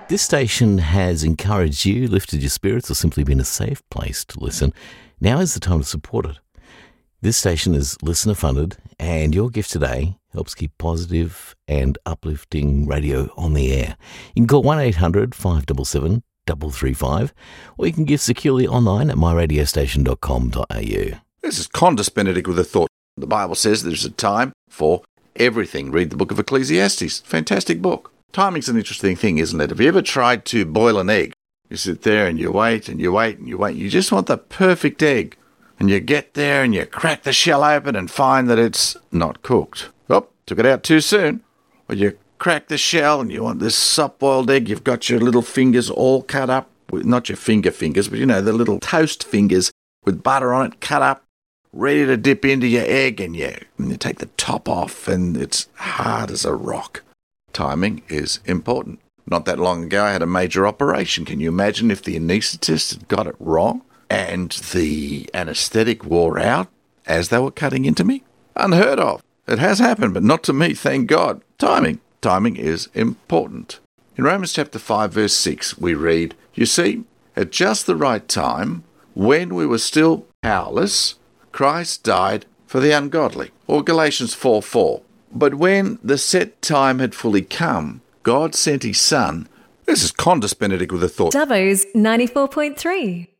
This station has encouraged you, lifted your spirits, or simply been a safe place to listen. Now is the time to support it. This station is listener funded, and your gift today helps keep positive and uplifting radio on the air. You can call 1-800-577-335, or you can give securely online at myradiostation.com.au. This is Condis Benedict with a thought. The Bible says there's a time for everything. Read the book of Ecclesiastes. Fantastic book. Timing's an interesting thing, isn't it? Have you ever tried to boil an egg? You sit there and you wait and you wait and you wait. You just want the perfect egg. And you get there and you crack the shell open and find that it's not cooked. Oh, took it out too soon. Or you crack the shell and you want this soft-boiled egg. You've got your little fingers all cut up. Not your fingers, but the little toast fingers with butter on it cut up, ready to dip into your egg. And you take the top off and it's hard as a rock. Timing is important. Not that long ago, I had a major operation. Can you imagine if the anaesthetist had got it wrong and the anaesthetic wore out as they were cutting into me? Unheard of. It has happened, but not to me, thank God. Timing is important. In Romans chapter 5, verse 6, we read, "You see, at just the right time, when we were still powerless, Christ died for the ungodly." Or Galatians 4:4. "But when the set time had fully come, God sent his Son." This is Condis Benedict with a thought. Dubbo's 94.3.